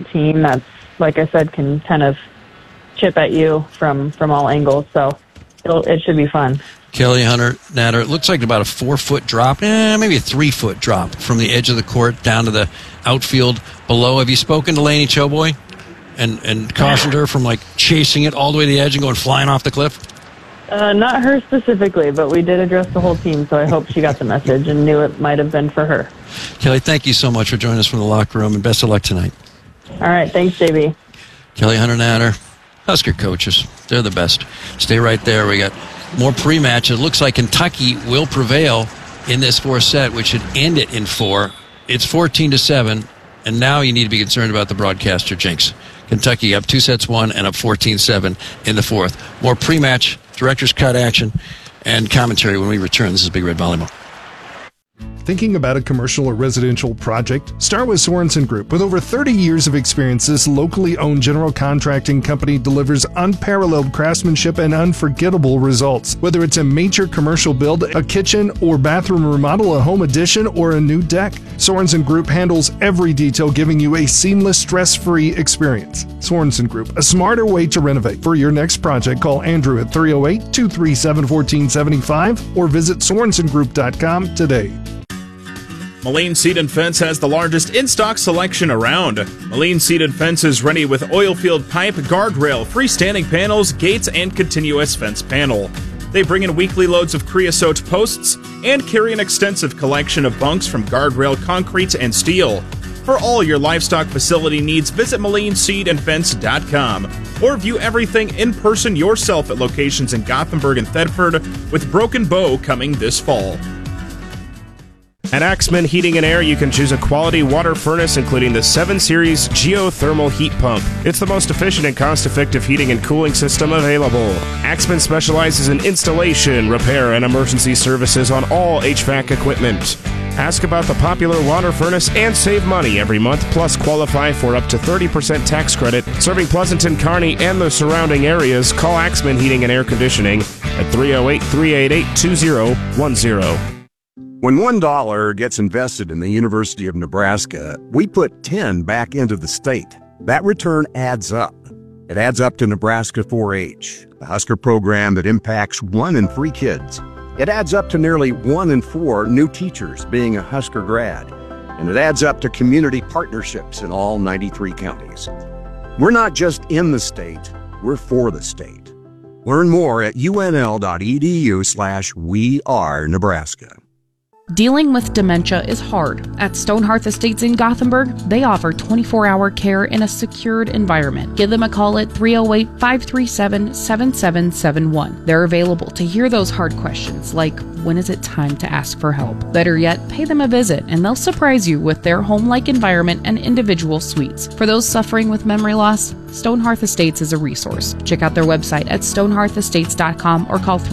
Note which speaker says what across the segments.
Speaker 1: team that's, like I said, can kind of chip at you from all angles. So it should be fun.
Speaker 2: Kelly Hunter Natter, it looks like about a 4-foot drop, maybe a 3-foot drop from the edge of the court down to the outfield below. Have you spoken to Lainey Choboy and cautioned her from like chasing it all the way to the edge and going flying off the cliff?
Speaker 1: Not her specifically, but we did address the whole team, so I hope she got the message and knew it might have been for her.
Speaker 2: Kelly, thank you so much for joining us from the locker room, and best of luck tonight.
Speaker 1: All right, thanks, JB.
Speaker 2: Kelly Hunter Natter, Husker coaches. They're the best. Stay right there. We got more pre-match. It looks like Kentucky will prevail in this fourth set, which should end it in 4. It's 14-7, and now you need to be concerned about the broadcaster jinx. Kentucky up 2-1 and up 14-7 in the fourth. More pre-match, director's cut action, and commentary when we return. This is Big Red Volleyball.
Speaker 3: Thinking about a commercial or residential project? Start with Sorensen Group. With over 30 years of experience, this locally owned general contracting company delivers unparalleled craftsmanship and unforgettable results. Whether it's a major commercial build, a kitchen or bathroom remodel, a home addition, or a new deck, Sorensen Group handles every detail, giving you a seamless, stress-free experience. Sorensen Group, a smarter way to renovate. For your next project, call Andrew at 308-237-1475 or visit SorensonGroup.com today.
Speaker 4: Moline Seed and Fence has the largest in-stock selection around. Moline Seed and Fence is ready with oil-filled pipe, guardrail, freestanding panels, gates, and continuous fence panel. They bring in weekly loads of creosote posts and carry an extensive collection of bunks from guardrail, concrete, and steel. For all your livestock facility needs, visit MolineSeedandFence.com or view everything in person yourself at locations in Gothenburg and Thedford, with Broken Bow coming this fall. At Axman Heating and Air, you can choose a quality water furnace, including the 7 Series geothermal heat pump. It's the most efficient and cost-effective heating and cooling system available. Axman specializes in installation, repair, and emergency services on all HVAC equipment. Ask about the popular water furnace and save money every month, plus qualify for up to 30% tax credit. Serving Pleasanton, Kearney, and the surrounding areas, call Axman Heating and Air Conditioning at 308-388-2010.
Speaker 5: When $1 gets invested in the University of Nebraska, we put 10 back into the state. That return adds up. It adds up to Nebraska 4-H, the Husker program that impacts 1 in 3 kids. It adds up to nearly 1 in 4 new teachers being a Husker grad. And it adds up to community partnerships in all 93 counties. We're not just in the state, we're for the state. Learn more at unl.edu/wearenebraska.
Speaker 6: Dealing with dementia is hard. At Stonehearth Estates in Gothenburg, they offer 24-hour care in a secured environment. Give them a call at 308-537-7771. They're available to hear those hard questions like, when is it time to ask for help? Better yet, pay them a visit and they'll surprise you with their home-like environment and individual suites. For those suffering with memory loss, Stonehearth Estates is a resource. Check out their website at stonehearthestates.com or call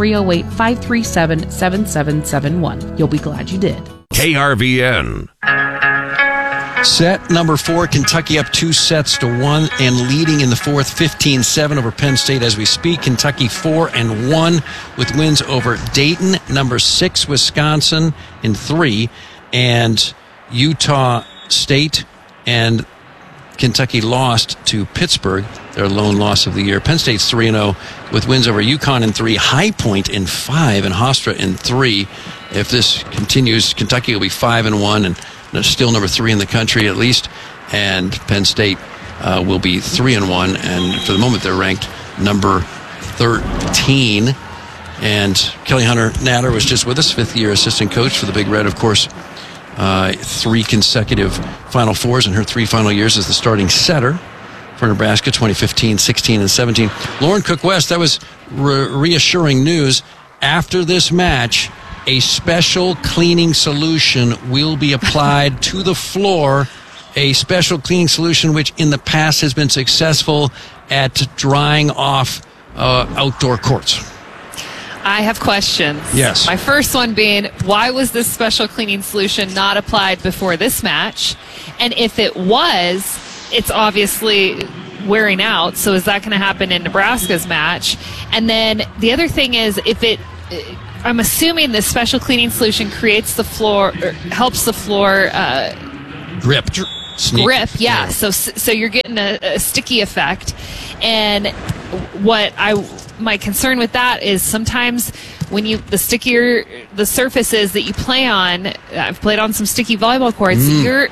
Speaker 6: 308-537-7771. You'll be glad you did.
Speaker 7: KRVN.
Speaker 2: Set number 4, Kentucky up 2-1 and leading in the fourth, 15-7 over Penn State as we speak. Kentucky 4-1 with wins over Dayton, number 6 Wisconsin in 3, and Utah State, and Kentucky lost to Pittsburgh, their lone loss of the year. Penn State's 3-0 with wins over UConn in 3, High Point in 5, and Hofstra in 3. If this continues, Kentucky will be 5-1 and they're still number 3 in the country at least, and Penn State will be 3-1, and for the moment they're ranked number 13. And Kelly Hunter Natter was just with us, 5th-year assistant coach for the Big Red, of course. 3 consecutive Final Fours in her 3 final years as the starting setter for Nebraska, 2015, 16, and 17. Lauren Cook-West, that was reassuring news. After this match, a special cleaning solution will be applied to the floor, a special cleaning solution which in the past has been successful at drying off outdoor courts.
Speaker 8: I have questions.
Speaker 2: Yes.
Speaker 8: My first one being, why was this special cleaning solution not applied before this match? And if it was, it's obviously wearing out, so is that going to happen in Nebraska's match? And then the other thing is, I'm assuming this special cleaning solution creates the floor, or helps the floor
Speaker 2: drip.
Speaker 8: grip. Yeah. So you're getting a sticky effect. And my concern with that is sometimes when the stickier the surface is that you play on, I've played on some sticky volleyball courts,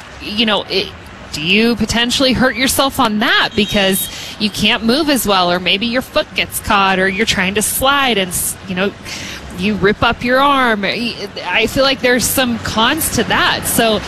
Speaker 8: do you potentially hurt yourself on that because you can't move as well, or maybe your foot gets caught, or you're trying to slide and, you rip up your arm. I feel like there's some cons to that. So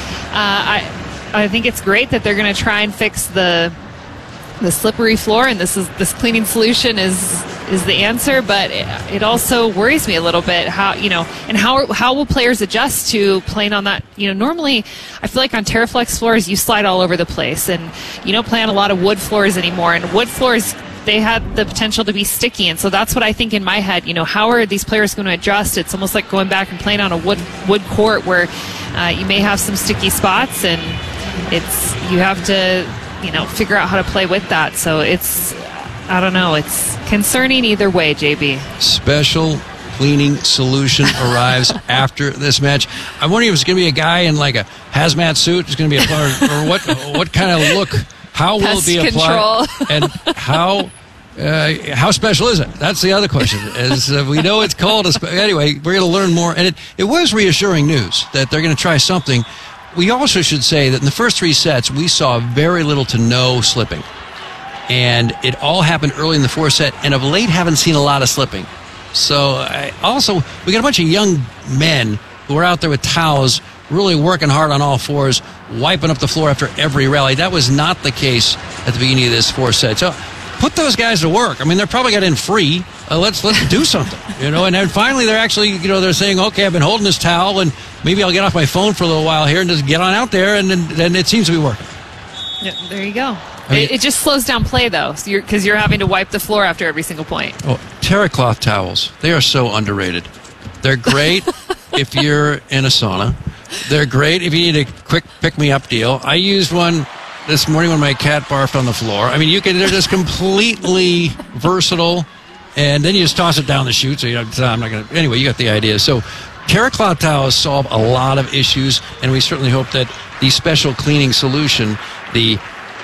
Speaker 8: I think it's great that they're going to try and fix the slippery floor, and this cleaning solution is the answer, but it also worries me a little bit how will players adjust to playing on that. Normally I feel like on Terraflex floors you slide all over the place, and you don't play on a lot of wood floors anymore, and wood floors, they have the potential to be sticky, and so that's what I think in my head. How are these players going to adjust? It's almost like going back and playing on a wood court where you may have some sticky spots, and you have to figure out how to play with that. So I don't know. It's concerning either way, JB.
Speaker 2: Special cleaning solution arrives after this match. I'm wondering if it's going to be a guy in like a hazmat suit. It's going to be or what kind of look? How will it be applied? And how special is it? That's the other question. As we know, it's called anyway. We're going to learn more, and it was reassuring news that they're going to try something. We also should say that in the first 3 sets, we saw very little to no slipping. And it all happened early in the 4th set, and of late haven't seen a lot of slipping. So we got a bunch of young men who are out there with towels, really working hard on all fours, wiping up the floor after every rally. That was not the case at the beginning of this 4th set. So put those guys to work. I mean, they're probably got in free. Let's do something, And then finally, they're actually, they're saying, okay, I've been holding this towel, and maybe I'll get off my phone for a little while here and just get on out there, and then it seems to be working.
Speaker 8: Yeah, there you go. It just slows down play, though, because you're having to wipe the floor after every single point.
Speaker 2: Oh, TerraCloth towels. They are so underrated. They're great if you're in a sauna. They're great if you need a quick pick-me-up deal. I used one this morning when my cat barfed on the floor. I mean, they're just completely versatile, and then you just toss it down the chute. So I'm not going to. Anyway, you got the idea. So TerraCloth towels solve a lot of issues, and we certainly hope that the special cleaning solution, the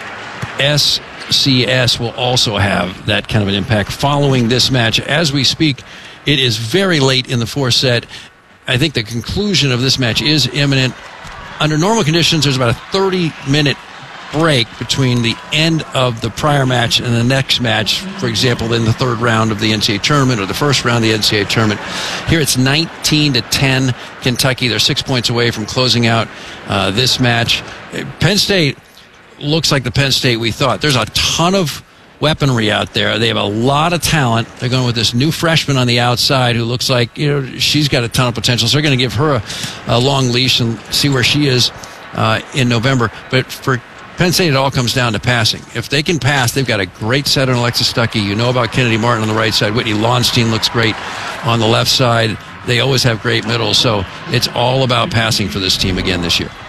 Speaker 2: SCS, will also have that kind of an impact following this match. As we speak, it is very late in the 4th set. I think the conclusion of this match is imminent. Under normal conditions, there's about a 30-minute break between the end of the prior match and the next match. For example, in the 3rd round of the NCAA tournament or the 1st round of the NCAA tournament. Here it's 19-10 Kentucky. They're 6 points away from closing out this match. Penn State looks like the Penn State we thought. There's a ton of weaponry out there. They have a lot of talent. They're going with this new freshman on the outside who looks like she's got a ton of potential. So they're going to give her a long leash and see where she is in November. But for Penn State, it all comes down to passing. If they can pass, they've got a great set on Alexis Stuckey. About Kennedy Martin on the right side. Whitney Launstein looks great on the left side. They always have great middles. So it's all about passing for this team again this year.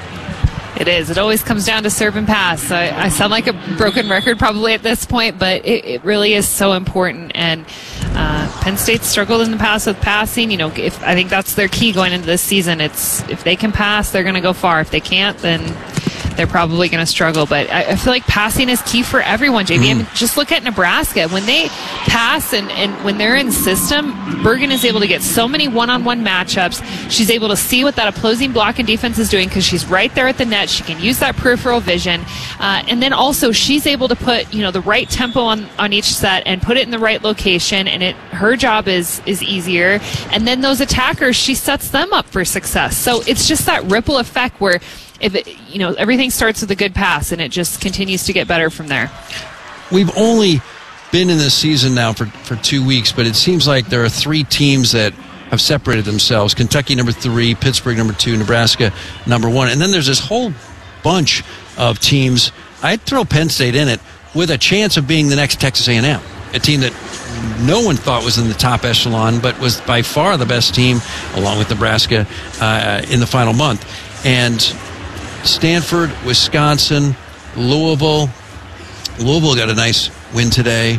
Speaker 8: It is. It always comes down to serve and pass. I sound like a broken record probably at this point, but it really is so important. And Penn State struggled in the past with passing. I think that's their key going into this season. It's if they can pass, they're going to go far. If they can't, then they're probably going to struggle. But I feel like passing is key for everyone, JB. I mean, just look at Nebraska. When they pass and when they're in system, Bergen is able to get so many one-on-one matchups. She's able to see what that opposing block and defense is doing because she's right there at the net. She can use that peripheral vision. And then also she's able to put, the right tempo on each set and put it in the right location. And her job is easier. And then those attackers, she sets them up for success. So it's just that ripple effect where everything starts with a good pass and it just continues to get better from there.
Speaker 2: We've only been in this season now for 2 weeks, but it seems like there are 3 teams that have separated themselves. Kentucky number 3, Pittsburgh number 2, Nebraska number 1. And then there's this whole bunch of teams. I'd throw Penn State in it with a chance of being the next Texas A&M, a team that no one thought was in the top echelon, but was by far the best team, along with Nebraska, in the final month. And Stanford, Wisconsin, Louisville. Louisville got a nice win today.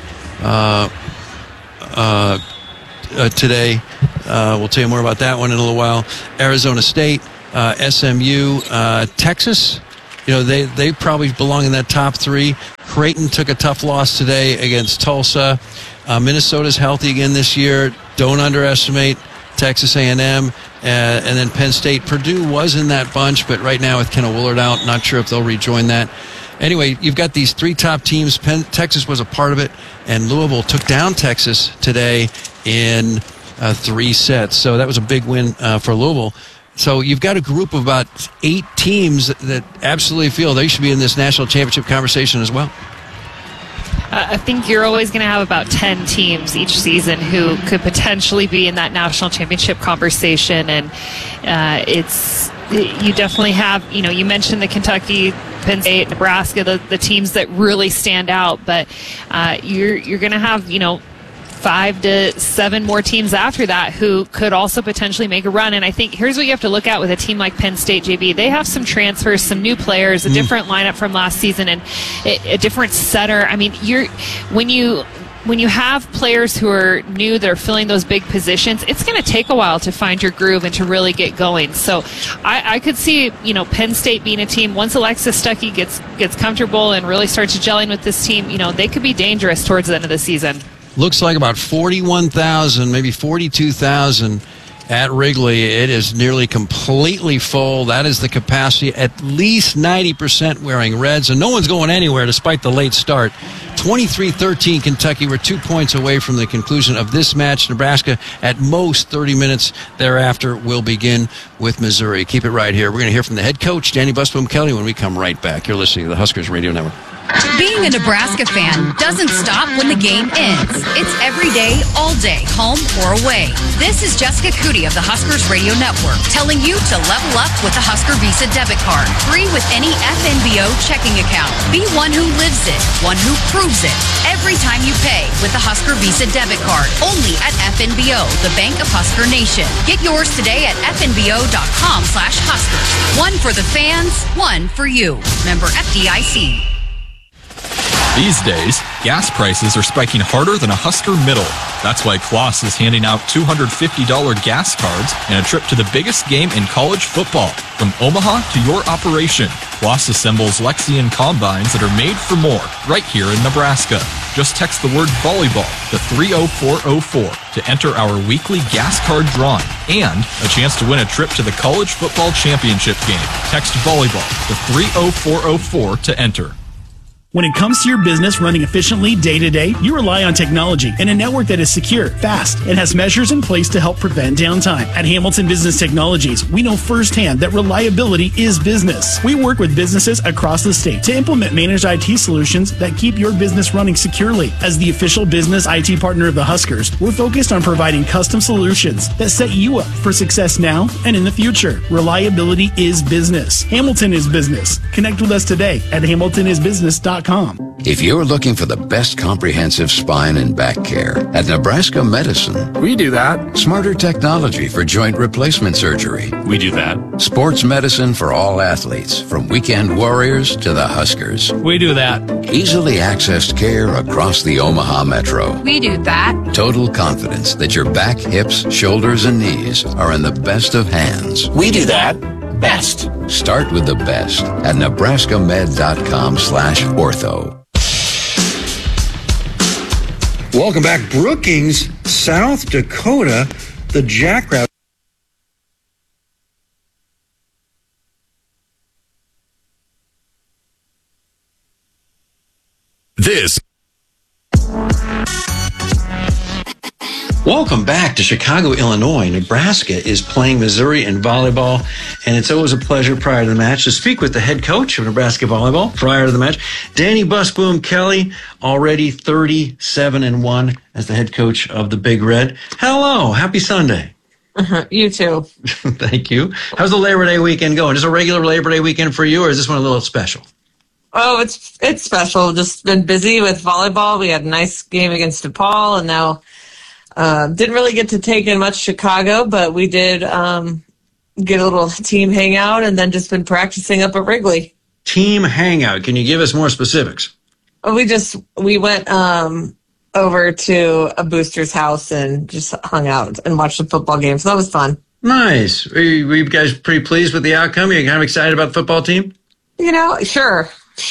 Speaker 2: We'll tell you more about that one in a little while. Arizona State, SMU, Texas they probably belong in that top three. Creighton took a tough loss today against Tulsa. Minnesota's healthy again this year. Don't underestimate Texas A&M, and then Penn State. Purdue was in that bunch, but right now with Kendall Willard out, not sure if they'll rejoin that. Anyway, you've got these three top teams. Texas was a part of it, and Louisville took down Texas today in 3 sets. So that was a big win for Louisville. So you've got a group of about 8 teams that absolutely feel they should be in this national championship conversation as well.
Speaker 8: I think you're always going to have about 10 teams each season who could potentially be in that national championship conversation, and you definitely have, you mentioned the Kentucky, Penn State, Nebraska, the teams that really stand out, but you're going to have, 5 to 7 more teams after that who could also potentially make a run. And I think here's what you have to look at with a team like Penn State, JB. They have some transfers, some new players, a different lineup from last season, and a different setter. I mean, when you have players who are new that are filling those big positions, it's going to take a while to find your groove and to really get going. So I could see, Penn State being a team, once Alexis Stuckey gets comfortable and really starts gelling with this team, they could be dangerous towards the end of the season.
Speaker 2: Looks like about 41,000, maybe 42,000 at Wrigley. It is nearly completely full. That is the capacity. At least 90% wearing reds, and no one's going anywhere despite the late start. 23-13 Kentucky. We're 2 points away from the conclusion of this match. Nebraska, at most 30 minutes thereafter, will begin with Missouri. Keep it right here. We're going to hear from the head coach, Danny Busboom Kelly, when we come right back. You're listening to the Huskers Radio Network.
Speaker 7: Being a Nebraska fan doesn't stop when the game ends. It's every day, all day, home or away. This is Jessica Cootie of the Huskers Radio Network telling you to level up with the Husker Visa debit card. Free with any FNBO checking account. Be one who lives it, one who proves it. Every time you pay with the Husker Visa debit card. Only at FNBO, the Bank of Husker Nation. Get yours today at fnbo.com/Huskers. One for the fans, one for you. Member FDIC.
Speaker 9: These days, gas prices are spiking harder than a Husker middle. That's why Kloss is handing out $250 gas cards and a trip to the biggest game in college football. From Omaha to your operation, Kloss assembles Lexion combines that are made for more right here in Nebraska. Just text the word volleyball to 30404 to enter our weekly gas card drawing and a chance to win a trip to the college football championship game. Text volleyball to 30404 to enter.
Speaker 10: When it comes to your business running efficiently day to day, you rely on technology and a network that is secure, fast, and has measures in place to help prevent downtime. At Hamilton Business Technologies, we know firsthand that reliability is business. We work with businesses across the state to implement managed IT solutions that keep your business running securely. As the official business IT partner of the Huskers, we're focused on providing custom solutions that set you up for success now and in the future. Reliability is business. Hamilton is business. Connect with us today at hamiltonisbusiness.com.
Speaker 11: If you're looking for the best comprehensive spine and back care, at Nebraska Medicine,
Speaker 12: we do that.
Speaker 11: Smarter technology for joint replacement surgery,
Speaker 12: we do that.
Speaker 11: Sports medicine for all athletes, from weekend warriors to the Huskers,
Speaker 12: we do that.
Speaker 11: Easily accessed care across the Omaha Metro,
Speaker 7: we do that.
Speaker 11: Total confidence that your back, hips, shoulders, and knees are in the best of hands,
Speaker 12: we do that. Best.
Speaker 11: Start with the best at nebraskamed.com/ortho.
Speaker 13: Welcome back. Brookings, South Dakota, the Jackrabbit.
Speaker 11: This.
Speaker 2: Welcome back to Chicago, Illinois. Nebraska is playing Missouri in volleyball, and it's always a pleasure prior to the match to speak with the head coach of Nebraska volleyball prior to the match, Danny Busboom Kelly, already 37-1 as the head coach of the Big Red. Hello, happy Sunday.
Speaker 14: You too.
Speaker 2: Thank you. How's the Labor Day weekend going? Is it a regular Labor Day weekend for you, or is this one a little special?
Speaker 14: Oh, it's special. Just been busy with volleyball. We had a nice game against DePaul, and now didn't really get to take in much Chicago, but we did get a little team hangout, and then just been practicing up at Wrigley.
Speaker 2: Team hangout. Can you give us more specifics?
Speaker 14: We went over to a booster's house and just hung out and watched the football game. So that was fun.
Speaker 2: Nice. Were you guys pretty pleased with the outcome? Are you kind of excited about the football team?
Speaker 14: Sure.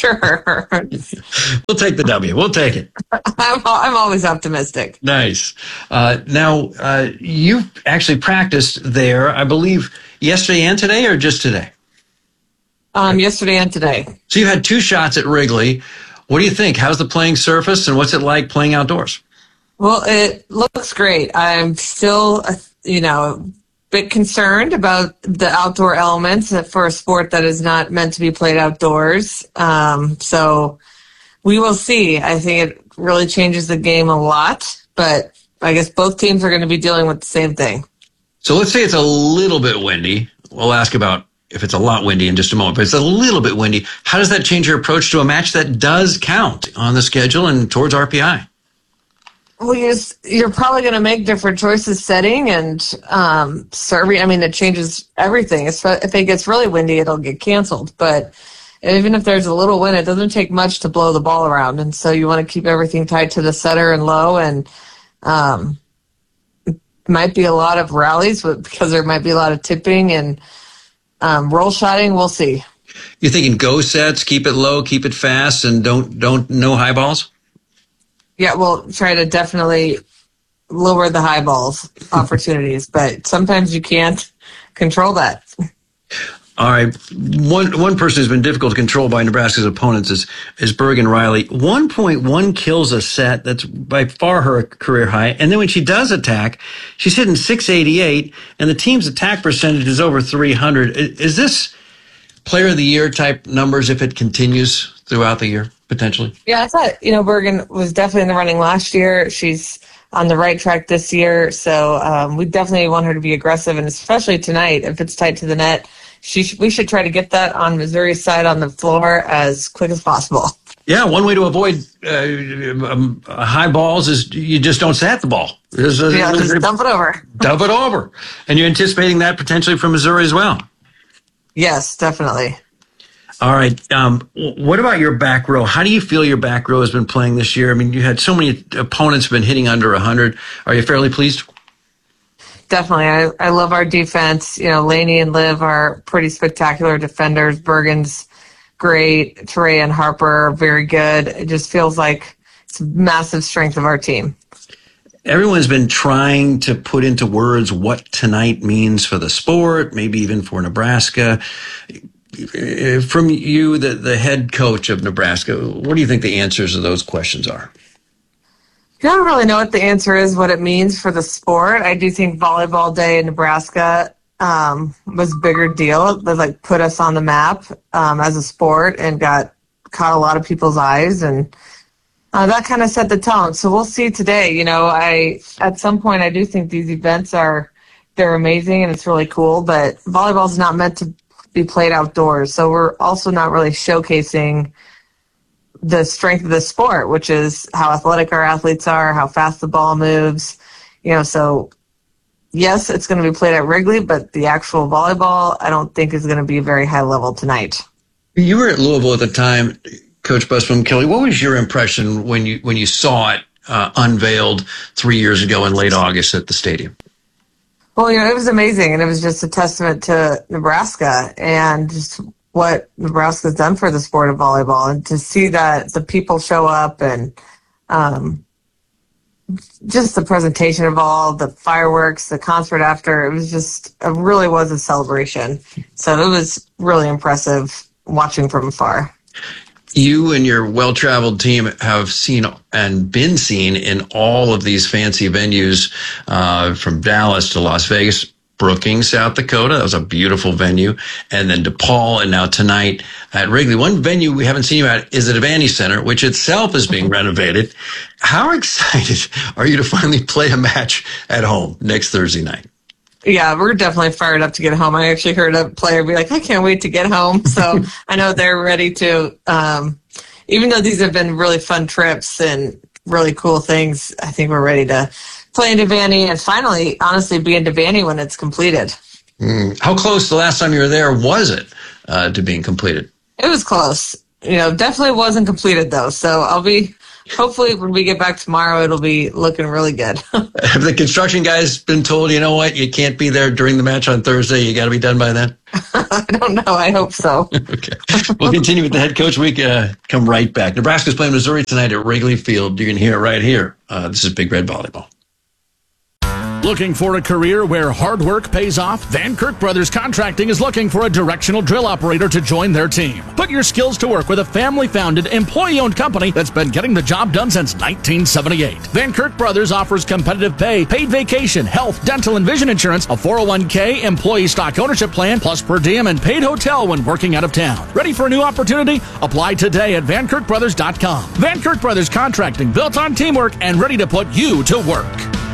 Speaker 2: We'll take the W. We'll take it.
Speaker 14: I'm always optimistic.
Speaker 2: Nice. Now, you actually practiced there, I believe, yesterday and today, or just today?
Speaker 14: Yesterday and today.
Speaker 2: So you had 2 shots at Wrigley. What do you think? How's the playing surface, and what's it like playing outdoors?
Speaker 14: Well, it looks great. I'm still, a bit concerned about the outdoor elements for a sport that is not meant to be played outdoors. So we will see. I think it really changes the game a lot, but I guess both teams are going to be dealing with the same thing.
Speaker 2: So let's say it's a little bit windy. We'll ask about if it's a lot windy in just a moment, but it's a little bit windy. How does that change your approach to a match that does count on the schedule and towards RPI?
Speaker 14: Well, you're probably going to make different choices setting and serving. I mean, it changes everything. If it gets really windy, it'll get canceled. But even if there's a little wind, it doesn't take much to blow the ball around. And so you want to keep everything tight to the setter and low. And it might be a lot of rallies because there might be a lot of tipping and roll shotting. We'll see.
Speaker 2: You're thinking go sets, keep it low, keep it fast, and don't no high balls?
Speaker 14: Yeah, we'll try to definitely lower the high balls opportunities, but sometimes you can't control that.
Speaker 2: All right. One person who's been difficult to control by Nebraska's opponents is Bergen Riley. 1.1 kills a set. That's by far her career high. And then when she does attack, she's hitting .688, and the team's attack percentage is over 300. Is this player of the year type numbers if it continues throughout the year, potentially?
Speaker 14: Yeah, I thought, Bergen was definitely in the running last year. She's on the right track this year. So we definitely want her to be aggressive, and especially tonight, if it's tight to the net, we should try to get that on Missouri's side on the floor as quick as possible.
Speaker 2: Yeah, one way to avoid high balls is you just don't set the ball.
Speaker 14: Just dump it over.
Speaker 2: Dump it over. And you're anticipating that potentially from Missouri as well?
Speaker 14: Yes, definitely.
Speaker 2: All right. What about your back row? How do you feel your back row has been playing this year? I mean, you had so many opponents been hitting under 100. Are you fairly pleased?
Speaker 14: Definitely. I love our defense. Laney and Liv are pretty spectacular defenders. Bergen's great. Teray and Harper are very good. It just feels like it's a massive strength of our team.
Speaker 2: Everyone's been trying to put into words what tonight means for the sport, maybe even for Nebraska. From you, the head coach of Nebraska, what do you think the answers to those questions are?
Speaker 14: I don't really know what the answer is, what it means for the sport. I do think Volleyball Day in Nebraska was a bigger deal. It put us on the map as a sport and caught a lot of people's eyes, and that kind of set the tone. So we'll see today. At some point, I do think these events they're amazing and it's really cool, but volleyball is not meant to be played outdoors. So we're also not really showcasing the strength of the sport, which is how athletic our athletes are, how fast the ball moves. So yes, it's going to be played at Wrigley, but the actual volleyball, I don't think is going to be very high level tonight. You
Speaker 2: were at Louisville at the time, Coach Busboom. Kelly, what was your impression when you saw it unveiled 3 years ago in late August at the stadium?
Speaker 14: Well, it was amazing, and it was just a testament to Nebraska and just what Nebraska's done for the sport of volleyball, and to see that the people show up and just the presentation of all the fireworks, the concert after, it really was a celebration. So it was really impressive watching from afar.
Speaker 2: You and your well-traveled team have seen and been seen in all of these fancy venues, from Dallas to Las Vegas, Brookings, South Dakota. That was a beautiful venue. And then DePaul, and now tonight at Wrigley. One venue we haven't seen you at is the Devaney Center, which itself is being renovated. How excited are you to finally play a match at home next Thursday night? Yeah, we're definitely fired up to get home. I actually heard a player be like, I can't wait to get home. So I know they're ready to, even though these have been really fun trips and really cool things, I think we're ready to play in Devaney and finally, honestly, be in Devaney when it's completed. How close the last time you were there was it to being completed? It was close. Definitely wasn't completed though. So I'll be
Speaker 14: hopefully when we get back tomorrow, it'll be looking really good.
Speaker 2: Have the construction guys been told, you know what, you can't be there during the match on Thursday, you got to be done by then?
Speaker 14: I don't know. I hope so.
Speaker 2: Okay. We'll continue with the head coach. We come right back. Nebraska's playing Missouri tonight at Wrigley Field. You can hear it right here. This is Big Red Volleyball.
Speaker 15: Looking for a career where hard work pays off? Van Kirk Brothers Contracting is looking for a directional drill operator to join their team. Put your skills to work with a family-founded, employee-owned company that's been getting the job done since 1978. Van Kirk Brothers offers competitive pay, paid vacation, health, dental, and vision insurance, a 401k, employee stock ownership plan, plus per diem and paid hotel when working out of town. Ready for a new opportunity? Apply today at VanKirkBrothers.com. Van Kirk Brothers Contracting, built on teamwork and ready to put you to work.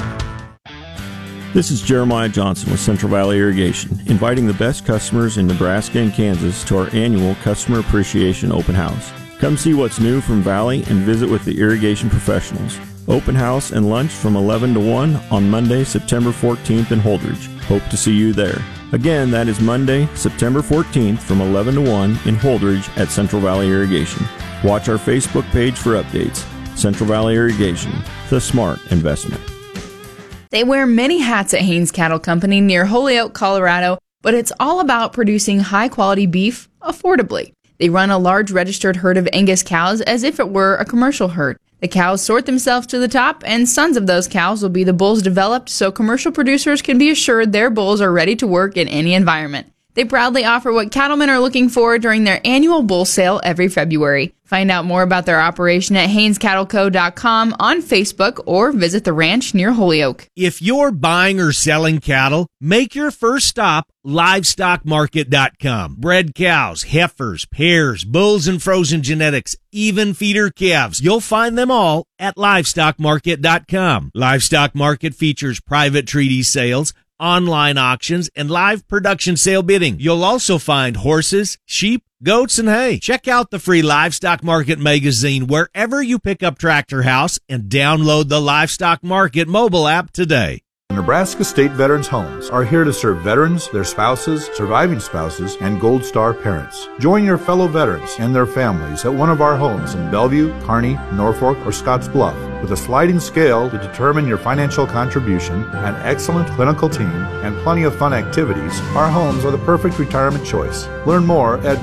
Speaker 16: This is Jeremiah Johnson with Central Valley Irrigation, inviting the best customers in Nebraska and Kansas to our annual Customer Appreciation Open House. Come see what's new from Valley and visit with the irrigation professionals. Open house and lunch from 11 to 1 on Monday, September 14th in Holdridge. Hope to see you there. Again, that is Monday, September 14th from 11 to 1 in Holdridge at Central Valley Irrigation. Watch our Facebook page for updates. Central Valley Irrigation, the smart investment.
Speaker 17: They wear many hats at Haines Cattle Company near Holyoke, Colorado, but it's all about producing high-quality beef affordably. They run a large registered herd of Angus cows as if it were a commercial herd. The cows sort themselves to the top, and sons of those cows will be the bulls developed so commercial producers can be assured their bulls are ready to work in any environment. They proudly offer what cattlemen are looking for during their annual bull sale every February. Find out more about their operation at HainesCattleCo.com on Facebook or visit the ranch near Holyoke.
Speaker 18: If you're buying or selling cattle, make your first stop LivestockMarket.com. Bred cows, heifers, pairs, bulls and frozen genetics, even feeder calves. You'll find them all at LivestockMarket.com. Livestock Market features private treaty sales, online auctions, and live production sale bidding. You'll also find horses, sheep, goats, and hay. Check out the free Livestock Market magazine wherever you pick up Tractor House and download the Livestock Market mobile app today.
Speaker 19: Nebraska State Veterans Homes are here to serve veterans, their spouses, surviving spouses, and Gold Star parents. Join your fellow veterans and their families at one of our homes in Bellevue, Kearney, Norfolk, or Scotts Bluff. With a sliding scale to determine your financial contribution, an excellent clinical team, and plenty of fun activities, our homes are the perfect retirement choice. Learn more at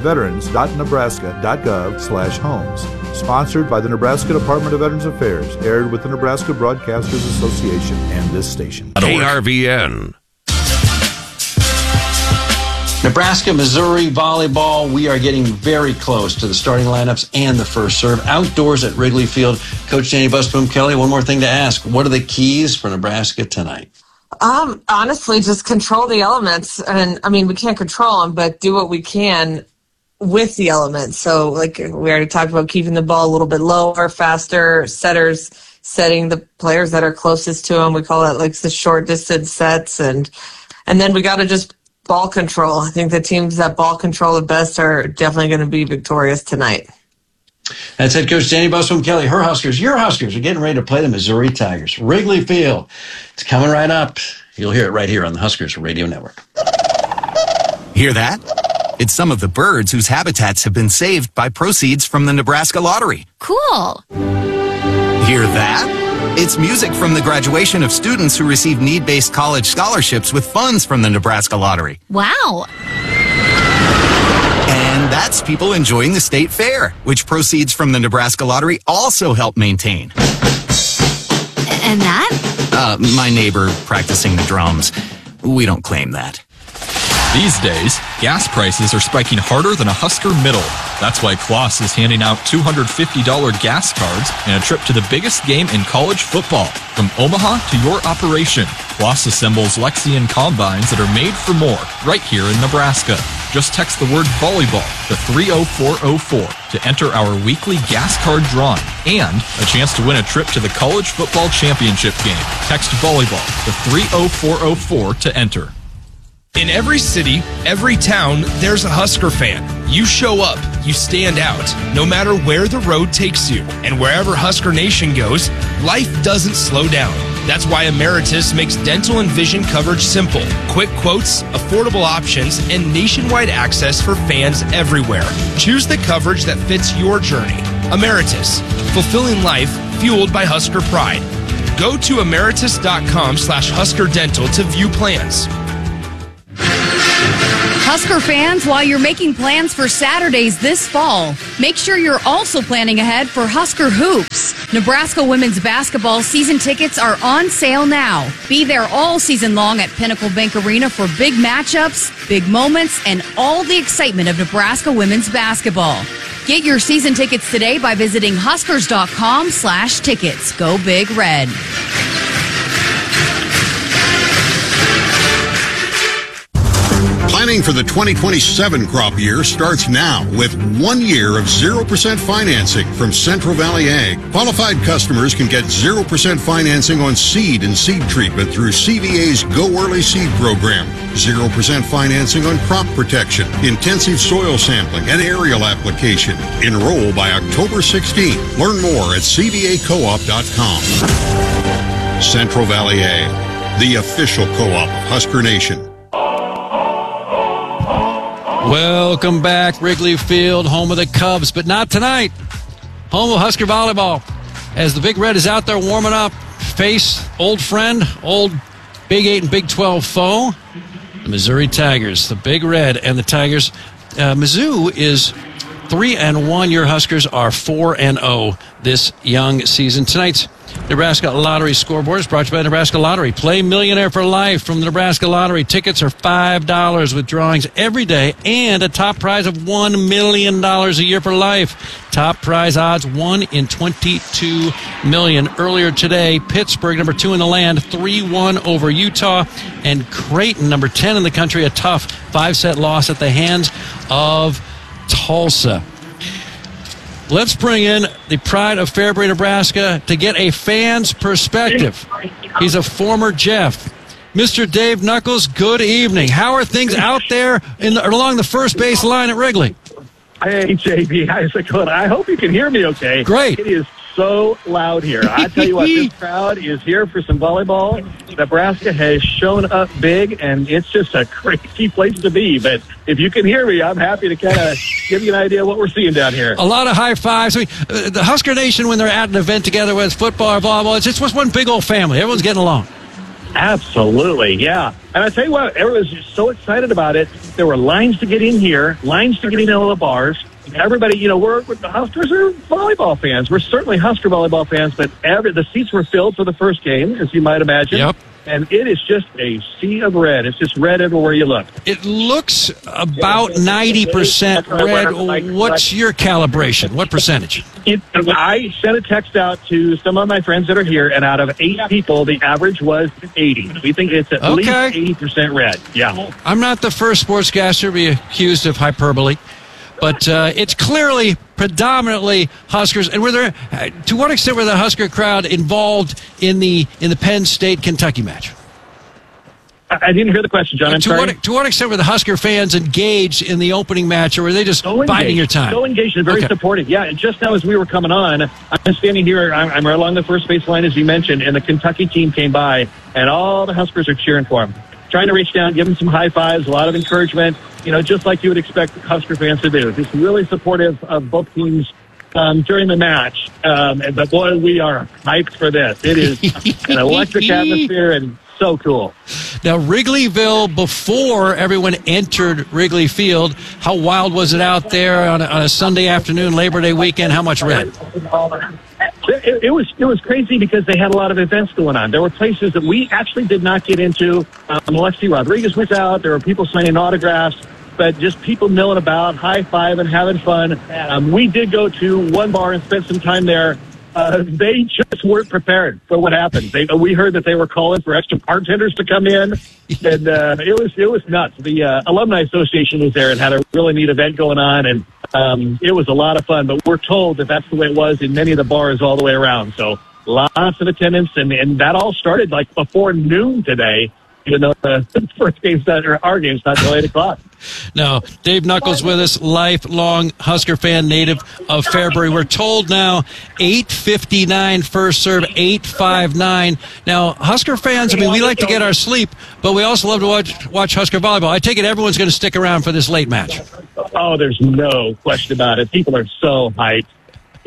Speaker 19: veterans.nebraska.gov/homes. Sponsored by the Nebraska Department of Veterans Affairs, aired with the Nebraska Broadcasters Association and this station.
Speaker 11: KRVN.
Speaker 2: Nebraska, Missouri volleyball. We are getting very close to the starting lineups and the first serve outdoors at Wrigley Field. Coach Danny Busboom Kelly, one more thing to ask. What are the keys for Nebraska tonight?
Speaker 14: Honestly, just control the elements. And I mean, we can't control them, but do what we can with the elements. So like we already talked about, keeping the ball a little bit lower, faster, setters, setting the players that are closest to them. We call that like the short distance sets. And then we got to just ball control. I think the teams that ball control the best are definitely going to be victorious tonight.
Speaker 2: That's head coach Danny Busboom Kelly. Her Huskers, your Huskers are getting ready to play the Missouri Tigers. Wrigley Field. It's coming right up. You'll hear it right here on the Huskers Radio Network.
Speaker 20: Hear that? It's some of the birds whose habitats have been saved by proceeds from the Nebraska Lottery.
Speaker 21: Cool.
Speaker 20: Hear that? It's music from the graduation of students who receive need-based college scholarships with funds from the Nebraska Lottery.
Speaker 21: Wow.
Speaker 20: And that's people enjoying the state fair, which proceeds from the Nebraska Lottery also help maintain.
Speaker 21: And that?
Speaker 20: My neighbor practicing the drums. We don't claim that.
Speaker 9: These days, gas prices are spiking harder than a Husker middle. That's why Kloss is handing out $250 gas cards and a trip to the biggest game in college football. From Omaha to your operation, Kloss assembles Lexion combines that are made for more right here in Nebraska. Just text the word volleyball to 30404 to enter our weekly gas card drawing and a chance to win a trip to the college football championship game. Text volleyball to 30404 to enter.
Speaker 22: In every city, every town, there's a Husker fan. You show up, you stand out, no matter where the road takes you. And wherever Husker Nation goes, life doesn't slow down. That's why Emeritus makes dental and vision coverage simple. Quick quotes, affordable options, and nationwide access for fans everywhere. Choose the coverage that fits your journey. Emeritus, fulfilling life fueled by Husker pride. Go to emeritus.com/Husker Dental to view plans.
Speaker 7: Husker fans, while you're making plans for Saturdays this fall, make sure you're also planning ahead for Husker Hoops. Nebraska women's basketball season tickets are on sale now. Be there all season long at Pinnacle Bank Arena for big matchups, big moments, and all the excitement of Nebraska women's basketball. Get your season tickets today by visiting huskers.com/tickets. Go Big Red.
Speaker 1: Planning for the 2027 crop year starts now with 1 year of 0% financing from Central Valley Ag. Qualified customers can get 0% financing on seed and seed treatment through CVA's Go Early Seed program. 0% financing on crop protection, intensive soil sampling, and aerial application. Enroll by October 16th. Learn more at cvacoop.com. Central Valley Ag, the official co-op of Husker Nation.
Speaker 2: Welcome back, Wrigley Field, home of the Cubs, but not tonight. Home of Husker volleyball. As the Big Red is out there warming up, face old friend, old Big 8 and Big 12 foe, the Missouri Tigers. The Big Red and the Tigers. Mizzou is 3-1. Your Huskers are 4-0 this young season. Tonight's Nebraska Lottery scoreboard is brought to you by Nebraska Lottery. Play Millionaire for Life from the Nebraska Lottery. Tickets are $5 with drawings every day and a top prize of $1 million a year for life. Top prize odds 1 in 22 million. Earlier today, Pittsburgh, number 2 in the land, 3-1 over Utah. And Creighton, number 10 in the country, a tough 5-set loss at the hands of Tulsa. Let's bring in the pride of Fairbury, Nebraska, to get a fan's perspective. He's a former Jeff. Mr. Dave Knuckles, good evening. How are things out there along the first base line at Wrigley?
Speaker 3: Hey, JB, how's it going? I hope you can hear me okay.
Speaker 2: Great.
Speaker 3: It is so loud here. I tell you what, this crowd is here for some volleyball. Nebraska has shown up big, and it's just a crazy place to be. But if you can hear me, I'm happy to kind of give you an idea of what we're seeing down here.
Speaker 2: A lot of high fives. The Husker Nation, when they're at an event together, whether it's football or volleyball, it's just one big old family. Everyone's getting along.
Speaker 3: Absolutely, yeah. And I tell you what, everyone's just so excited about it. There were lines to get in here, lines to get in all the bars. Everybody, we're the Huskers are volleyball fans. We're certainly Husker volleyball fans, but the seats were filled for the first game, as you might imagine.
Speaker 2: Yep.
Speaker 3: And it is just a sea of red. It's just red everywhere you look.
Speaker 2: It looks about 90% red. What's your calibration? What percentage?
Speaker 3: I sent a text out to some of my friends that are here, and out of 8 people, the average was 80. We think it's at least 80% red. Yeah.
Speaker 2: I'm not the first sportscaster to be accused of hyperbole, but it's clearly predominantly Huskers. And to what extent were the Husker crowd involved in the Penn State-Kentucky match?
Speaker 3: I didn't hear the question, John. I'm sorry.
Speaker 2: To what extent were the Husker fans engaged in the opening match, or were they just biding your time?
Speaker 3: So engaged and very supportive. Yeah, and just now as we were coming on, I'm standing here. I'm right along the first base line, as you mentioned, and the Kentucky team came by, and all the Huskers are cheering for them, trying to reach down, give them some high fives, a lot of encouragement, just like you would expect Husker fans to do. Just really supportive of both teams during the match. But boy, we are hyped for this. It is an electric atmosphere and so cool.
Speaker 2: Now, Wrigleyville, before everyone entered Wrigley Field, how wild was it out there on a Sunday afternoon, Labor Day weekend? How much red?
Speaker 3: It was crazy because they had a lot of events going on. There were places that we actually did not get into. Alexi Rodriguez was out. There were people signing autographs, but just people milling about, high-fiving, having fun. We did go to one bar and spend some time there. They just weren't prepared for what happened. We heard that they were calling for extra bartenders to come in, and it was nuts. The Alumni Association was there and had a really neat event going on, and it was a lot of fun. But we're told that that's the way it was in many of the bars all the way around. So lots of attendance, and that all started like before noon today, even though the first game's not, or our game's not until 8 o'clock.
Speaker 2: Now, Dave Knuckles with us, lifelong Husker fan, native of Fairbury. We're told now 8:59 first serve, 8:59. Now, Husker fans, we like to get our sleep, but we also love to watch Husker volleyball. I take it everyone's going to stick around for this late match.
Speaker 3: Oh, there's no question about it. People are so hyped.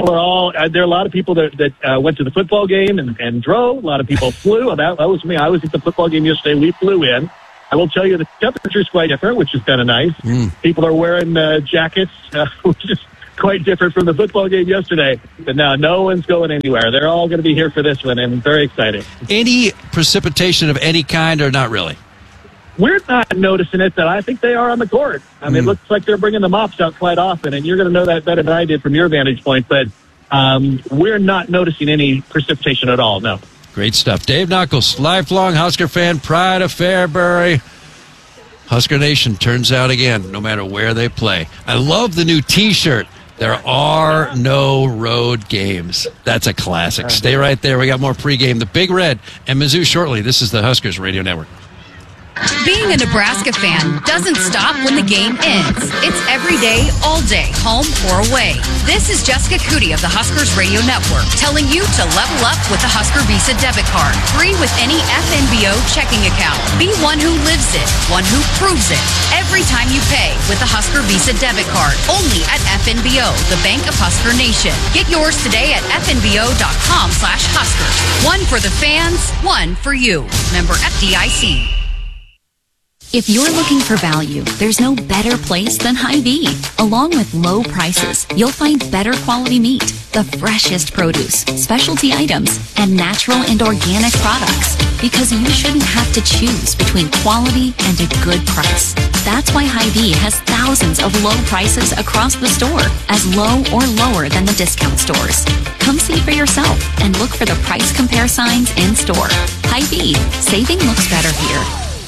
Speaker 3: People are all, there are a lot of people that went to the football game and drove. A lot of people flew. That was me. I was at the football game yesterday. We flew in. I will tell you the temperature is quite different, which is kind of nice. People are wearing jackets, which is quite different from the football game yesterday. But now no one's going anywhere. They're all going to be here for this one, and very exciting.
Speaker 2: Any precipitation of any kind or not really?
Speaker 3: We're not noticing it, but I think they are on the court. I mean, it looks like they're bringing the mops out quite often, and you're going to know that better than I did from your vantage point. But we're not noticing any precipitation at all, no.
Speaker 2: Great stuff. Dave Knuckles, lifelong Husker fan, pride of Fairbury. Husker Nation turns out again, no matter where they play. I love the new T-shirt. There are no road games. That's a classic. Stay right there. We got more pregame. The Big Red and Mizzou shortly. This is the Huskers Radio Network.
Speaker 7: Being a Nebraska fan doesn't stop when the game ends. It's every day, all day, home or away. This is Jessica Cootie of the Huskers Radio Network telling you to level up with the Husker Visa debit card. Free with any FNBO checking account. Be one who lives it, one who proves it. Every time you pay with the Husker Visa debit card. Only at FNBO, the Bank of Husker Nation. Get yours today at fnbo.com/Huskers. One for the fans, one for you. Member FDIC.
Speaker 21: If you're looking for value, there's no better place than Hy-Vee. Along with low prices, you'll find better quality meat, the freshest produce, specialty items, and natural and organic products. Because you shouldn't have to choose between quality and a good price. That's why Hy-Vee has thousands of low prices across the store, as low or lower than the discount stores. Come see for yourself and look for the price compare signs in store. Hy-Vee, saving looks better here.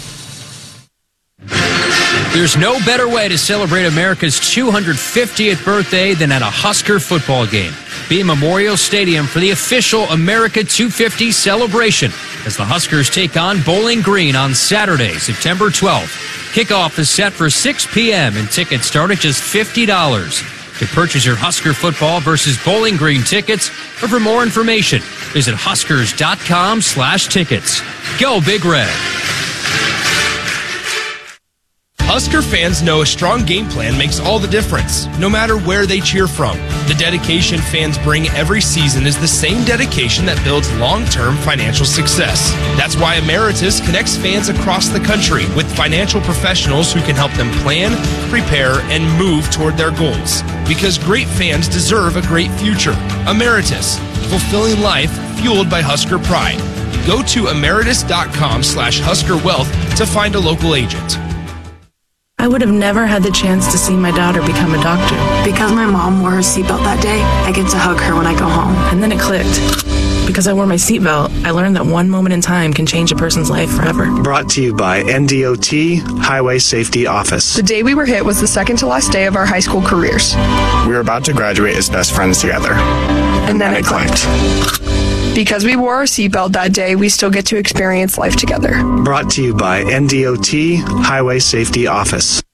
Speaker 4: There's no better way to celebrate America's 250th birthday than at a Husker football game. Be at Memorial Stadium for the official America 250 celebration as the Huskers take on Bowling Green on Saturday, September 12th. Kickoff is set for 6 p.m. and tickets start at just $50. To purchase your Husker football versus Bowling Green tickets or for more information, visit huskers.com/tickets. Go Big Red.
Speaker 22: Husker fans know a strong game plan makes all the difference, no matter where they cheer from. The dedication fans bring every season is the same dedication that builds long-term financial success. That's why Emeritus connects fans across the country with financial professionals who can help them plan, prepare, and move toward their goals. Because great fans deserve a great future. Emeritus, fulfilling life fueled by Husker pride. Go to emeritus.com/HuskerWealth to find a local agent.
Speaker 5: I would have never had the chance to see my daughter become a doctor.
Speaker 23: Because my mom wore her seatbelt that day, I get to hug her when I go home.
Speaker 5: And then it clicked. Because I wore my seatbelt, I learned that one moment in time can change a person's life forever.
Speaker 24: Brought to you by NDOT Highway Safety Office.
Speaker 25: The day we were hit was the second to last day of our high school careers.
Speaker 24: We were about to graduate as best friends together.
Speaker 25: And then it clicked. Because we wore our seatbelt that day, we still get to experience life together.
Speaker 24: Brought to you by NDOT Highway Safety Office.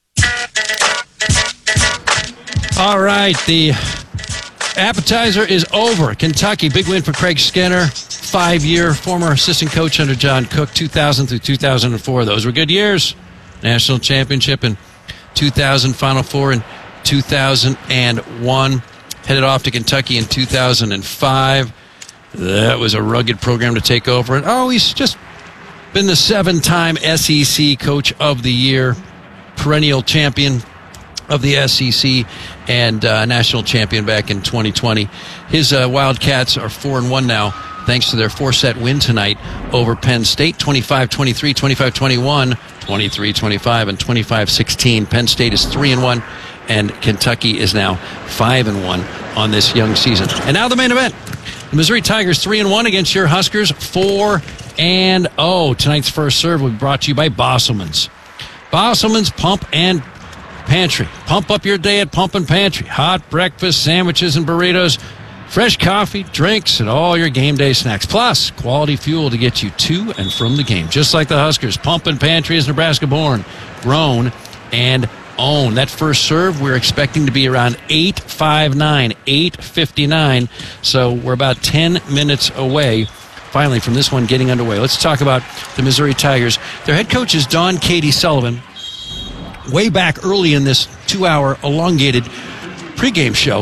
Speaker 2: All right, the appetizer is over. Kentucky, big win for Craig Skinner, 5-year former assistant coach under John Cook, 2000 through 2004. Those were good years. National championship in 2000, Final Four in 2001. Headed off to Kentucky in 2005. That was a rugged program to take over. And he's just been the 7-time SEC Coach of the Year, perennial champion of the SEC, and national champion back in 2020. His Wildcats are 4-1 now, thanks to their 4-set win tonight over Penn State, 25-23, 25-21, 23-25, and 25-16. Penn State is 3-1, and Kentucky is now 5-1 on this young season. And now the main event. The Missouri Tigers 3-1 against your Huskers 4-0. Tonight's first serve will be brought to you by Bosselman's. Bosselman's Pump and Pantry. Pump up your day at Pump and Pantry. Hot breakfast, sandwiches, and burritos. Fresh coffee, drinks, and all your game day snacks. Plus, quality fuel to get you to and from the game. Just like the Huskers, Pump and Pantry is Nebraska born, grown, and own. That first serve, we're expecting to be around 8:59, 8:59. So we're about 10 minutes away, finally, from this one getting underway. Let's talk about the Missouri Tigers. Their head coach is Dawn Katie Sullivan. Way back early in this 2-hour elongated pregame show,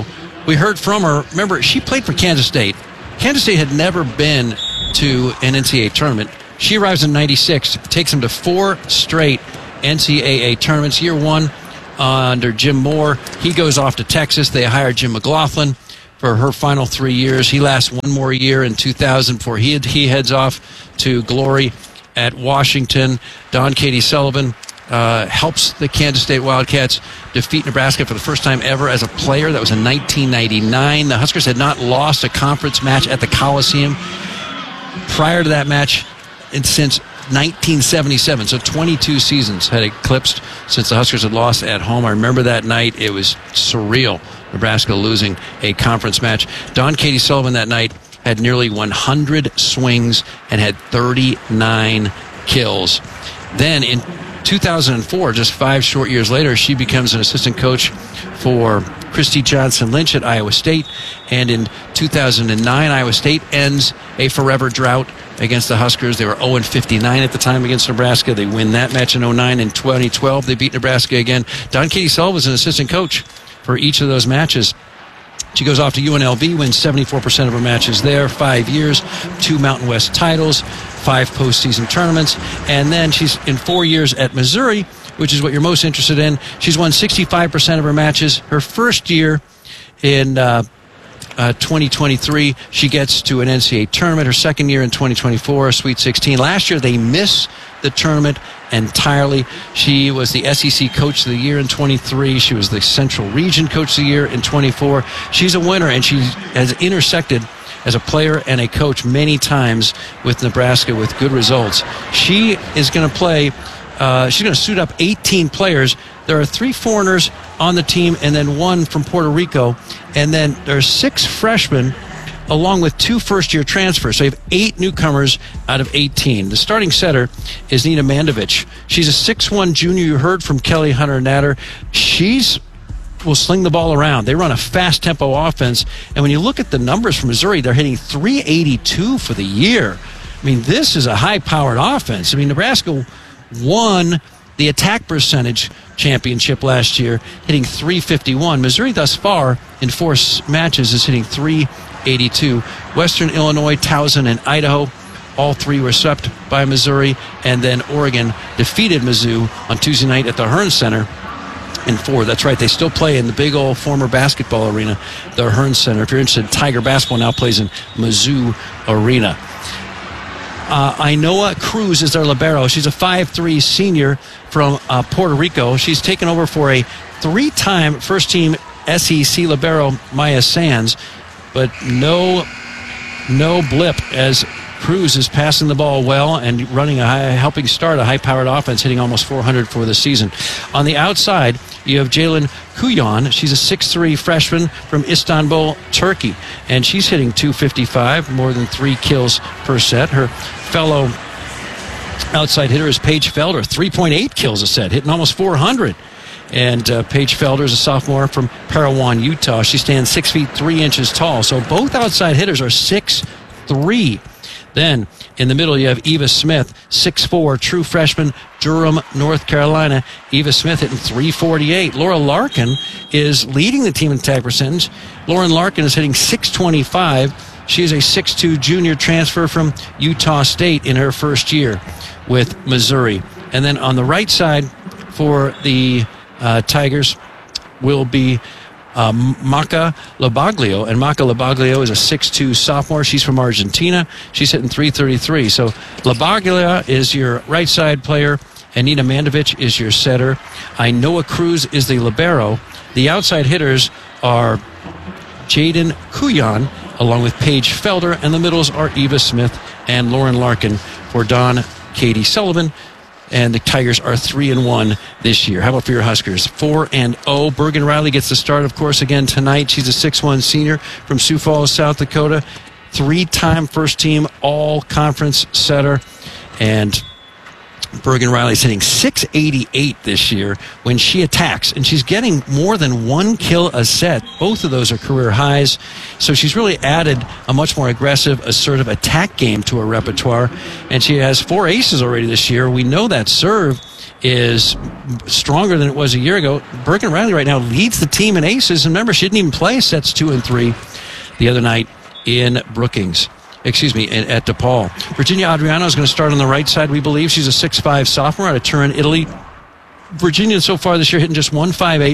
Speaker 2: We heard from her. Remember, she played for Kansas State. Kansas State had never been to an NCAA tournament. She arrives in 96, takes them to 4 straight NCAA tournaments. Year 1 under Jim Moore. He goes off to Texas. They hire Jim McLaughlin for her final 3 years. He lasts 1 more year in 2000 before he heads off to glory at Washington. Don Katie Sullivan helps the Kansas State Wildcats defeat Nebraska for the first time ever as a player. That was in 1999. The Huskers had not lost a conference match at the Coliseum prior to that match since 1977. So 22 seasons had eclipsed since the Huskers had lost at home. I remember that night. It was surreal, Nebraska losing a conference match. Don Katie Sullivan that night had nearly 100 swings and had 39 kills. Then in 2004, just 5 short years later, she becomes an assistant coach for Christy Johnson Lynch at Iowa State. And in 2009, Iowa State ends a forever drought against the Huskers. They were 0-59 at the time against Nebraska. They win that match in 2009. In 2012, they beat Nebraska again. Don Katie Sullivan was an assistant coach for each of those matches. She goes off to UNLV, wins 74% of her matches there, 5 years, 2 Mountain West titles, 5 postseason tournaments, and then she's in 4 years at Missouri, which is what you're most interested in. She's won 65% of her matches. Her first year in 2023, she gets to an NCAA tournament. Her second year in 2024, a Sweet 16. Last year, they miss the tournament entirely. She was the SEC Coach of the Year in 23. She was the Central Region Coach of the Year in 24. She's a winner, and she has intersected as a player and a coach many times with Nebraska with good results. She is going to play, she's going to suit up 18 players. There are 3 foreigners on the team and then 1 from Puerto Rico. And then there's 6 freshmen along with 2 first-year transfers. So you have 8 newcomers out of 18. The starting setter is Nina Mandovich. She's a 6'1 junior. You heard from Kelly Hunter-Natter. Will sling the ball around. They run a fast-tempo offense. And when you look at the numbers from Missouri, they're hitting .382 for the year. I mean, this is a high-powered offense. I mean, Nebraska won the attack percentage championship last year, hitting .351. Missouri thus far in 4 matches is hitting .382. Western Illinois, Towson, and Idaho, all 3 were swept by Missouri. And then Oregon defeated Mizzou on Tuesday night at the Hearn Center in 4. That's right, they still play in the big old former basketball arena, the Hearn Center. If you're interested, Tiger basketball now plays in Mizzou Arena. Ainoa Cruz is their libero. She's a 5'3 senior from Puerto Rico. She's taken over for a 3-time first-team SEC libero, Maya Sands, but no blip as Cruz is passing the ball well and running helping start a high-powered offense, hitting almost 400 for the season. On the outside, you have Jalen Kuyan. She's a 6'3 freshman from Istanbul, Turkey, and she's hitting .255, more than 3 kills per set. Her fellow outside hitter is Paige Felder, 3.8 kills a set, hitting almost 400. And Paige Felder is a sophomore from Parowan, Utah. She stands 6 feet 3 inches tall. So both outside hitters are 6'3". Then in the middle you have Eva Smith, 6'4", true freshman, Durham, North Carolina. Eva Smith hitting .348. Laura Larkin is leading the team in attack percentage. Lauren Larkin is hitting .625. She is a 6'2 junior transfer from Utah State in her first year with Missouri. And then on the right side for the Tigers will be Maca Labaglio, and Maca Labaglio is a 6'2 sophomore. She's from Argentina. She's hitting .333. So Labaglio is your right side player, and Nina Mandovich is your setter. Ainoa Cruz is the libero. The outside hitters are Jaden Kuyan, along with Paige Felder, and the middles are Eva Smith and Lauren Larkin for Don Katie Sullivan. And the Tigers are 3-1 this year. How about for your Huskers? 4-0. Bergen Riley gets the start, of course, again tonight. She's a 6'1 senior from Sioux Falls, South Dakota. 3-time first-team all-conference setter. And Bergen Riley's hitting .688 this year when she attacks. And she's getting more than 1 kill a set. Both of those are career highs. So she's really added a much more aggressive, assertive attack game to her repertoire. And she has 4 aces already this year. We know that serve is stronger than it was a year ago. Bergen Riley right now leads the team in aces. And remember, she didn't even play sets 2 and 3 the other night in Brookings. At DePaul. Virginia Adriano is going to start on the right side, we believe. She's a 6'5 sophomore out of Turin, Italy. Virginia so far this year hitting just 158.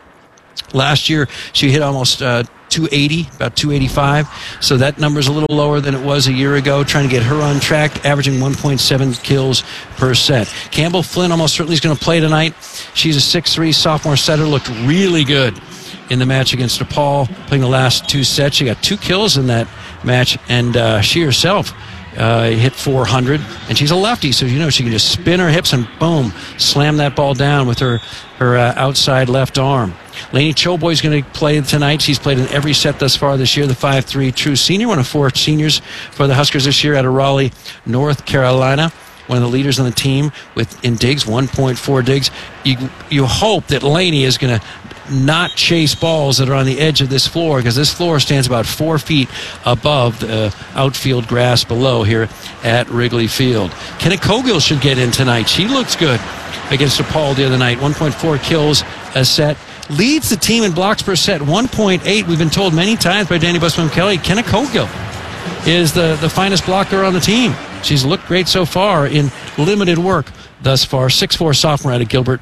Speaker 2: Last year, she hit almost 280, about 285. So that number's a little lower than it was a year ago. Trying to get her on track, averaging 1.7 kills per set. Campbell Flynn almost certainly is going to play tonight. She's a 6'3 sophomore setter. Looked really good in the match against DePaul, playing the last 2 sets. She got 2 kills in that match, and she herself hit 400, and she's a lefty, so she can just spin her hips and boom, slam that ball down with her outside left arm. Lainey Choboy is going to play tonight. She's played in every set thus far this year. The 5'3 true senior, one of 4 seniors for the Huskers this year out of Raleigh, North Carolina. One of the leaders on the team in digs, 1.4 digs. You hope that Lainey is going to not chase balls that are on the edge of this floor, because this floor stands about 4 feet above the outfield grass below here at Wrigley Field. Kenna Cogill should get in tonight. She looks good against DePaul the other night. 1.4 kills a set. Leads the team in blocks per set, 1.8. We've been told many times by Danny Busman-Kelly, Kenna Cogill is the finest blocker on the team. She's looked great so far in limited work thus far. 6'4 sophomore out of Gilbert,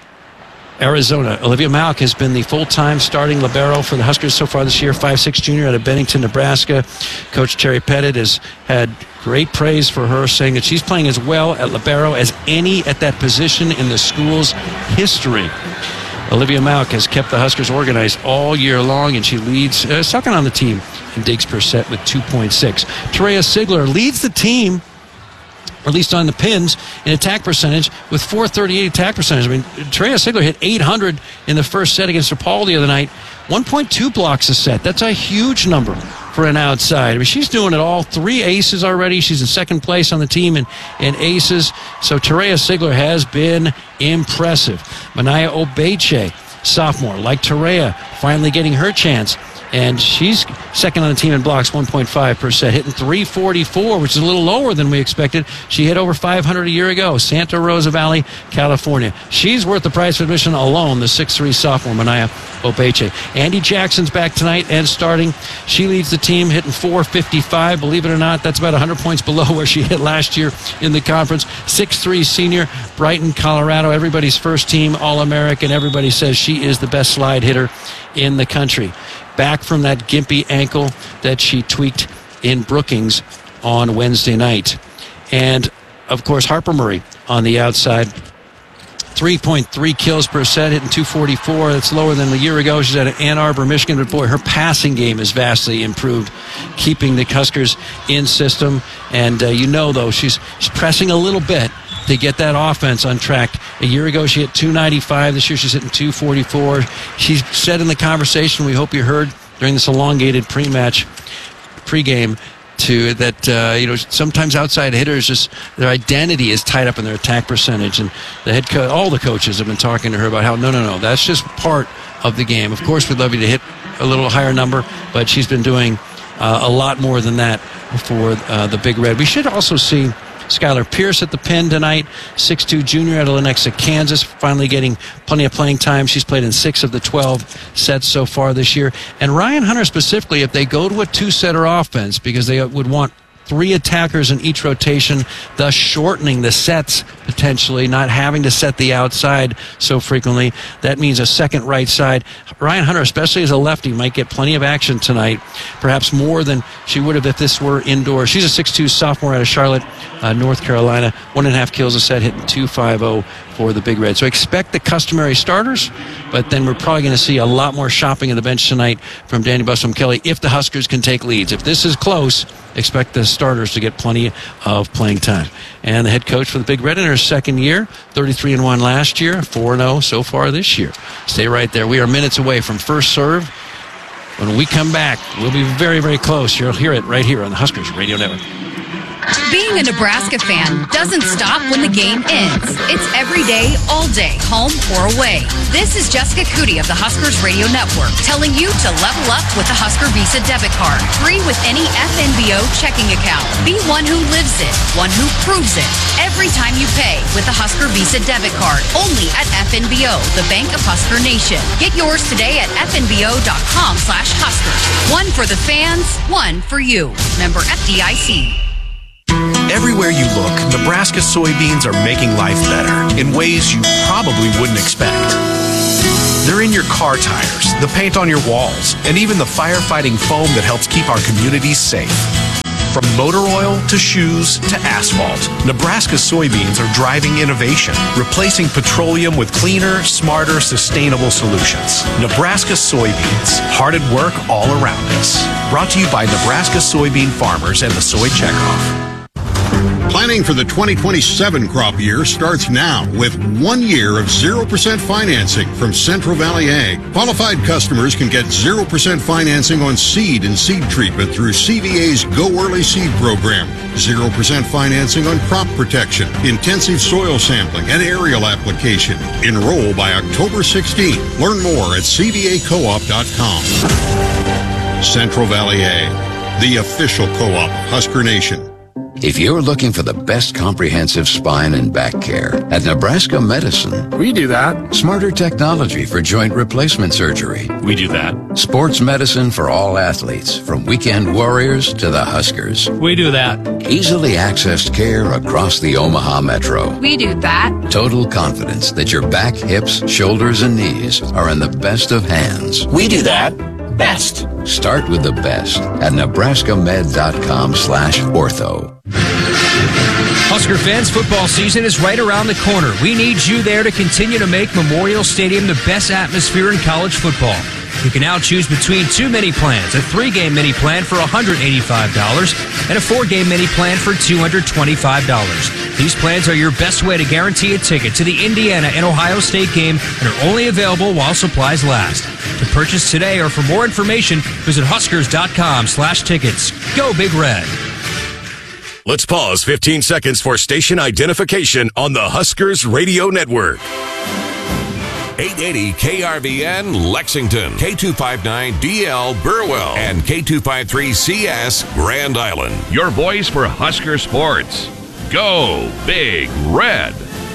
Speaker 2: Arizona. Olivia Malk has been the full-time starting libero for the Huskers so far this year. 5'6 junior out of Bennington, Nebraska. Coach Terry Pettit has had great praise for her, saying that she's playing as well at libero as any at that position in the school's history. Olivia Malk has kept the Huskers organized all year long, and she leads second on the team in digs per set with 2.6. Terea Sigler leads the team, or at least on the pins, in attack percentage with 438 attack percentage. I mean, Terea Sigler hit 800 in the first set against DePaul the other night. 1.2 blocks a set. That's a huge number for an outside. I mean, she's doing it all. 3 aces already. She's in second place on the team in aces. So Terea Sigler has been impressive. Manaya Obeche, sophomore, like Terea, finally getting her chance. And she's second on the team in blocks, 1.5 per set, hitting 344, which is a little lower than we expected. She hit over 500 a year ago. Santa Rosa Valley, California. She's worth the price of admission alone, the 6'3 sophomore, Manaya Obeche. Andy Jackson's back tonight and starting. She leads the team, hitting 455. Believe it or not, that's about 100 points below where she hit last year in the conference. 6'3 senior, Brighton, Colorado. Everybody's first team All-American. Everybody says she is the best slide hitter in the country. Back from that gimpy ankle that she tweaked in Brookings on Wednesday night. And, of course, Harper Murray on the outside. 3.3 kills per set, hitting 244. That's lower than a year ago. She's out of Ann Arbor, Michigan. But, boy, her passing game is vastly improved, keeping the Huskers in system. And, though, she's pressing a little bit to get that offense on track. A year ago, she hit 295. This year, she's hitting 244. She's said in the conversation, we hope you heard during this elongated pregame, that sometimes outside hitters just their identity is tied up in their attack percentage, and the head coach, all the coaches have been talking to her about how no, that's just part of the game. Of course, we'd love you to hit a little higher number, but she's been doing a lot more than that for the Big Red. We should also see Skylar Pierce at the pin tonight, 6'2 junior out of Lenexa, Kansas, finally getting plenty of playing time. She's played in 6 of the 12 sets so far this year. And Ryan Hunter specifically, if they go to a 2-setter offense, because they would want 3 attackers in each rotation, thus shortening the sets potentially, not having to set the outside so frequently. That means a second right side. Ryan Hunter, especially as a lefty, might get plenty of action tonight, perhaps more than she would have if this were indoors. She's a 6'2 sophomore out of Charlotte, North Carolina, 1.5 kills a set, hitting 250 for the Big Red. So expect the customary starters, but then we're probably going to see a lot more shopping in the bench tonight from Danny Busman-Kelly if the Huskers can take leads. If this is close, expect the starters to get plenty of playing time. And the head coach for the Big Red in her second year, 33-1 last year, 4-0 so far this year. Stay right there. We are minutes away from first serve. When we come back, we'll be very, very close. You'll hear it right here on the Huskers Radio Network.
Speaker 7: Being a Nebraska fan doesn't stop when the game ends. It's every day, all day, home or away. This is Jessica Cootie of the Huskers Radio Network telling you to level up with the Husker Visa debit card. Free with any FNBO checking account. Be one who lives it, one who proves it. Every time you pay with the Husker Visa debit card. Only at FNBO, the Bank of Husker Nation. Get yours today at fnbo.com/Huskers. One for the fans, one for you. Member FDIC.
Speaker 6: Everywhere you look, Nebraska soybeans are making life better in ways you probably wouldn't expect. They're in your car tires, the paint on your walls, and even the firefighting foam that helps keep our communities safe. From motor oil to shoes to asphalt, Nebraska soybeans are driving innovation, replacing petroleum with cleaner, smarter, sustainable solutions. Nebraska soybeans, hard at work all around us. Brought to you by Nebraska soybean farmers and the Soy Checkoff.
Speaker 1: Planning for the 2027 crop year starts now with 1 year of 0% financing from Central Valley Ag. Qualified customers can get 0% financing on seed and seed treatment through CVA's Go Early Seed program. 0% financing on crop protection, intensive soil sampling, and aerial application. Enroll by October 16th. Learn more at cvacoop.com. Central Valley Ag, the official co-op of Husker Nation.
Speaker 11: If you're looking for the best comprehensive spine and back care, at Nebraska Medicine,
Speaker 8: we do that.
Speaker 11: Smarter technology for joint replacement surgery,
Speaker 8: we do that.
Speaker 11: Sports medicine for all athletes, from weekend warriors to the Huskers,
Speaker 8: we do that.
Speaker 11: Easily accessed care across the Omaha Metro,
Speaker 10: we do that.
Speaker 11: Total confidence that your back, hips, shoulders, and knees are in the best of hands,
Speaker 8: we do that. Best.
Speaker 11: Start with the best at nebraskamed.com/ortho.
Speaker 4: Husker fans, football season is right around the corner. We need you there to continue to make Memorial Stadium the best atmosphere in college football. You can now choose between 2 mini plans, a 3-game mini plan for $185 and a 4-game mini plan for $225. These plans are your best way to guarantee a ticket to the Indiana and Ohio State game and are only available while supplies last. To purchase today or for more information, visit huskers.com/tickets. Go Big Red.
Speaker 12: Let's pause 15 seconds for station identification on the Huskers Radio Network. 880 KRVN Lexington, K259DL Burwell, and K253CS Grand Island.
Speaker 13: Your voice for Husker sports. Go Big Red.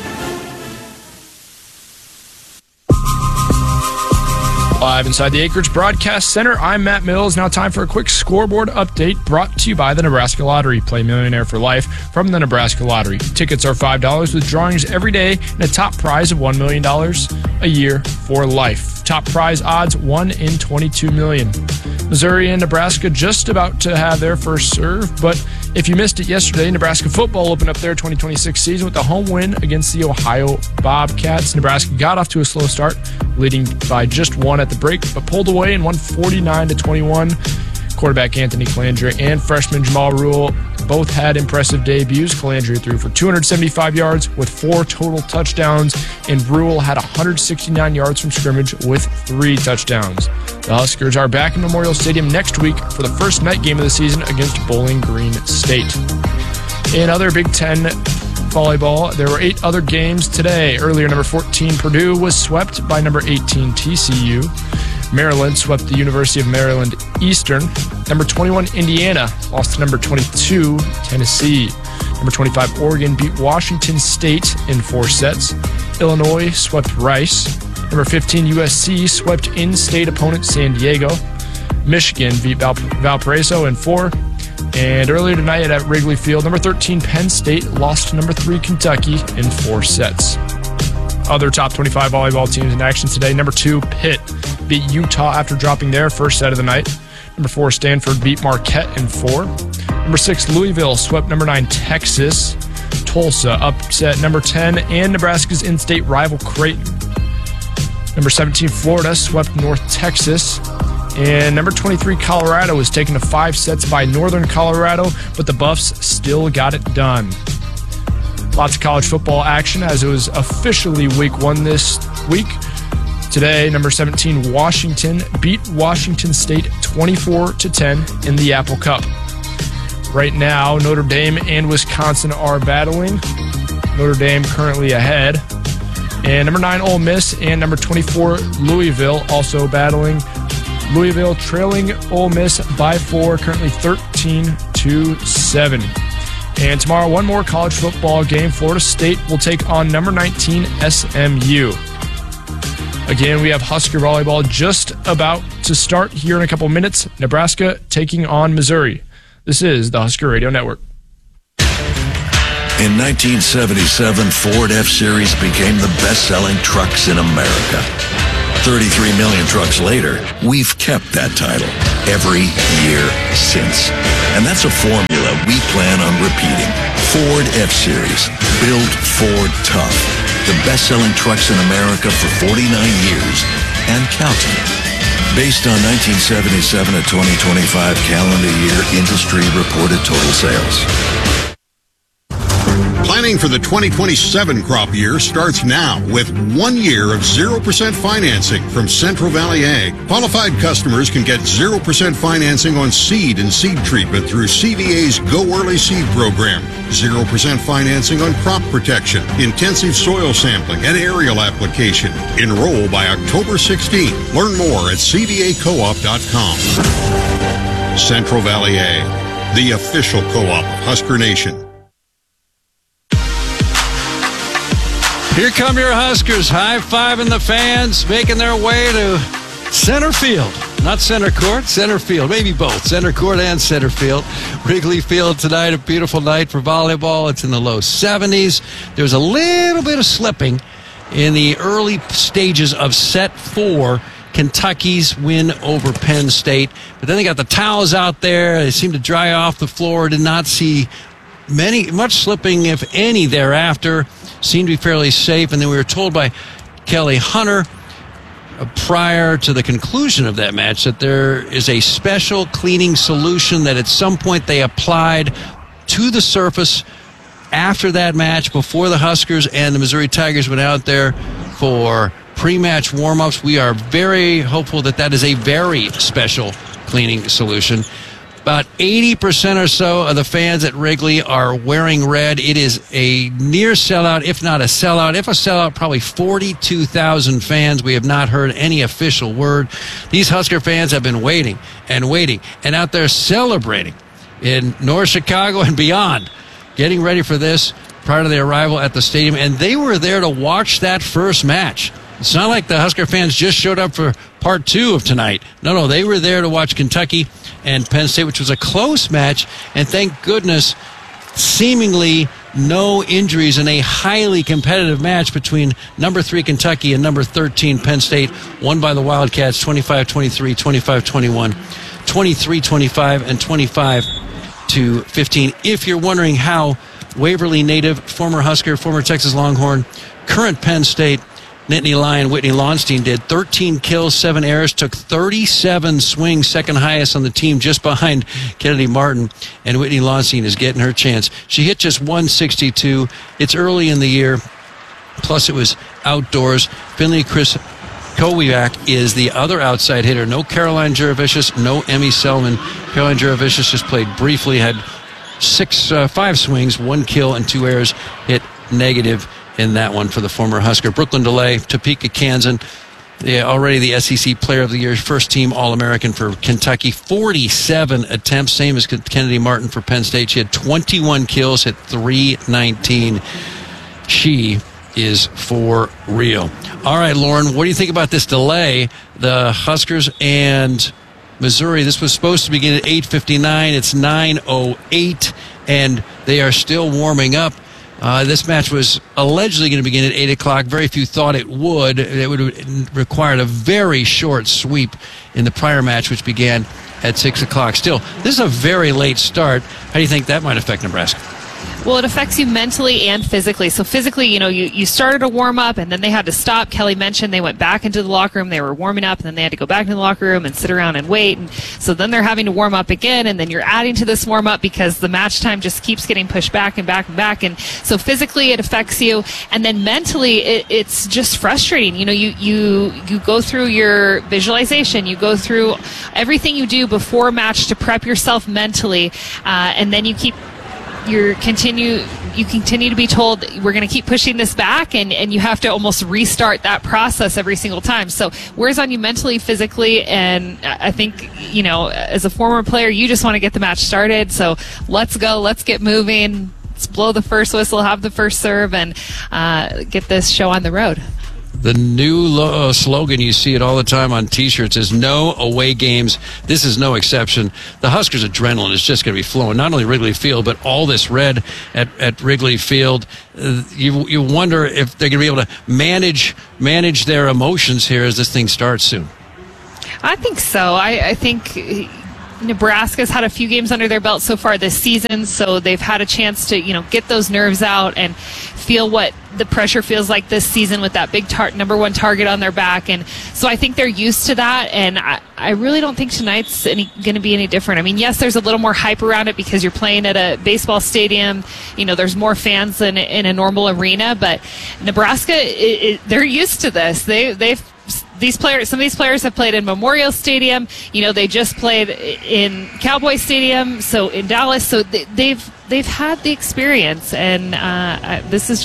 Speaker 22: Live inside the Acreage Broadcast Center, I'm Matt Mills. Now time for a quick scoreboard update brought to you by the Nebraska Lottery. Play Millionaire for Life from the Nebraska Lottery. Tickets are $5 with drawings every day and a top prize of $1 million a year for life. Top prize odds 1 in 22 million. Missouri and Nebraska just about to have their first serve, but if you missed it yesterday, Nebraska football opened up their 2026 season with a home win against the Ohio Bobcats. Nebraska got off to a slow start, leading by just 1 at the break, but pulled away and won 49-21. Quarterback Anthony Calandria and freshman Jamal Rule both had impressive debuts. Calandria threw for 275 yards with 4 total touchdowns, and Rule had 169 yards from scrimmage with 3 touchdowns. The Huskers are back in Memorial Stadium next week for the first night game of the season against Bowling Green State. In other Big Ten volleyball, there were 8 other games today. Earlier, number 14 Purdue was swept by number 18 TCU. Maryland swept the University of Maryland Eastern. Number 21 Indiana lost to number 22 Tennessee. Number 25 Oregon beat Washington State in 4 sets. Illinois swept Rice. Number 15 USC swept in-state opponent San Diego. Michigan beat Valparaiso in 4. And earlier tonight at Wrigley Field, number 13 Penn State lost to number 3 Kentucky in 4 sets. Other top 25 volleyball teams in action today. Number 2 Pitt beat Utah after dropping their first set of the night. Number 4 Stanford beat Marquette in 4. Number 6 Louisville swept number 9 Texas. Tulsa upset number 10 and Nebraska's in-state rival Creighton. Number 17 Florida swept North Texas. And number 23 Colorado was taken to 5 sets by Northern Colorado, but the Buffs still got it done. Lots of college football action as it was officially week 1 this week. Today, number 17 Washington beat Washington State 24-10 in the Apple Cup. Right now, Notre Dame and Wisconsin are battling. Notre Dame currently ahead. And number 9, Ole Miss, and number 24, Louisville, also battling. Louisville trailing Ole Miss by 4, currently 13-7. And tomorrow, one more college football game. Florida State will take on number 19, SMU. Again, we have Husker volleyball just about to start here in a couple minutes. Nebraska taking on Missouri. This is the Husker Radio Network.
Speaker 10: In 1977, Ford F-Series became the best-selling trucks in America. 33 million trucks later, we've kept that title every year since. And that's a formula we plan on repeating. Ford F-Series, built Ford tough. The best-selling trucks in America for 49 years and counting. Based on 1977 to 2025 calendar year industry-reported total sales.
Speaker 1: Planning for the 2027 crop year starts now with 1 year of 0% financing from Central Valley Ag. Qualified customers can get 0% financing on seed and seed treatment through CVA's Go Early Seed program. 0% financing on crop protection, intensive soil sampling, and aerial application. Enroll by October 16th. Learn more at cvacoop.com. Central Valley Ag, the official co-op of Husker Nation.
Speaker 2: Here come your Huskers, high-fiving the fans, making their way to center field. Not center court, center field. Maybe both, center court and center field. Wrigley Field tonight, a beautiful night for volleyball. It's in the low 70s. There's a little bit of slipping in the early stages of set 4, Kentucky's win over Penn State. But then they got the towels out there. They seemed to dry off the floor. Did not see much slipping, if any, thereafter. Seemed to be fairly safe. And then we were told by Kelly Hunter prior to the conclusion of that match that there is a special cleaning solution that at some point they applied to the surface after that match, before the Huskers and the Missouri Tigers went out there for pre-match warm-ups. We are very hopeful that that is a very special cleaning solution. About 80% or so of the fans at Wrigley are wearing red. It is a near sellout, if not a sellout. If a sellout, probably 42,000 fans. We have not heard any official word. These Husker fans have been waiting and waiting and out there celebrating in North Chicago and beyond, getting ready for this prior to their arrival at the stadium. And they were there to watch that first match. It's not like the Husker fans just showed up for part 2 of tonight. No, they were there to watch Kentucky and Penn State, which was a close match, and thank goodness, seemingly no injuries in a highly competitive match between number 3 Kentucky and number 13 Penn State, won by the Wildcats 25-23, 25-21, 23-25, and 25-15. If you're wondering how Waverly native, former Husker, former Texas Longhorn, current Penn State Nittany Lion Whitney Lonstein did, 13 kills, 7 errors, took 37 swings, second highest on the team, just behind Kennedy Martin. And Whitney Lonstein is getting her chance. She hit just 162. It's early in the year, plus it was outdoors. Finley Chris Kowiak is the other outside hitter. No Caroline Juravicius, no Emmy Selman. Caroline Juravicius just played briefly, had 5 swings, 1 kill, and 2 errors, hit negative in that one for the former Husker. Brooklyn DeLay, Topeka Kansan, already the SEC Player of the Year, first team All-American for Kentucky. 47 attempts, same as Kennedy Martin for Penn State. She had 21 kills, hit 319. She is for real. All right, Lauren, what do you think about this delay? The Huskers and Missouri, this was supposed to begin at 8:59. It's 9:08, and they are still warming up. This match was allegedly going to begin at 8 o'clock. Very few thought it would. It would have required a very short sweep in the prior match, which began at 6 o'clock. Still, this is a very late start. How do you think that might affect Nebraska?
Speaker 15: Well, it affects you mentally and physically. So physically, you started a warm-up, and then they had to stop. Kelly mentioned they went back into the locker room. They were warming up, and then they had to go back into the locker room and sit around and wait. And so then they're having to warm up again, and then you're adding to this warm-up because the match time just keeps getting pushed back and back and back. And so physically it affects you, and then mentally it's just frustrating. You go through your visualization, you go through everything you do before a match to prep yourself mentally, and then you continue to be told we're going to keep pushing this back, and you have to almost restart that process every single time. So wears on you mentally, physically, and I think, as a former player, you just want to get the match started. So let's go, let's get moving, let's blow the first whistle, have the first serve, and get this show on the road.
Speaker 2: The new slogan, you see it all the time on T-shirts, is no away games. This is no exception. The Huskers' adrenaline is just going to be flowing, not only Wrigley Field, but all this red at Wrigley Field. You wonder if they're going to be able to manage their emotions here as this thing starts soon.
Speaker 15: I think so. I think Nebraska's had a few games under their belt so far this season, so they've had a chance to, get those nerves out and feel what the pressure feels like this season with that big number one target on their back. And so I think they're used to that, and I really don't think tonight's going to be any different. I mean, yes, there's a little more hype around it because you're playing at a baseball stadium. There's more fans than in a normal arena, but Nebraska, they're used to this. Some of these players have played in Memorial Stadium. They just played in Cowboy Stadium, so in Dallas. So they've had the experience, and this is